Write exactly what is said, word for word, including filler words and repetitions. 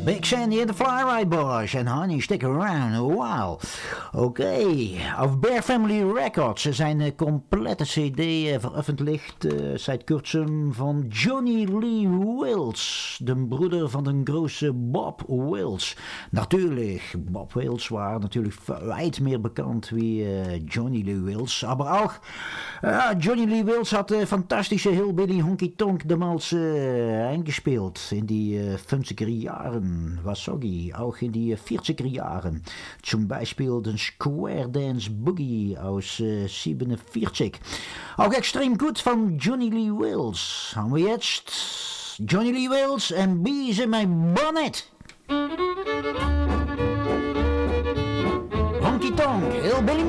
Big Sandy and the Fly-Ride Boys and Honey, stick around a while. Oké, okay. Auf Bear Family Records zijn een complete cd veröffentlicht uh, seit kurzem van Johnny Lee Wills, de broeder van de grote Bob Wills. Natuurlijk, Bob Wills was natuurlijk weit meer bekend wie uh, Johnny Lee Wills, maar ook uh, Johnny Lee Wills had de uh, fantastische Hillbilly Honky Tonk damals uh, eingespeeld in die uh, fünfziger Jahren. Was soggy, auch in die vierziger Jahren. Zum Beispiel den Square Dance Boogie aus uh, siebenundvierzig. Auch extrem gut von Johnny Lee Wills. Haben wir jetzt Johnny Lee Wills and Bees in My Bonnet. Honky Tonk, Hillbilly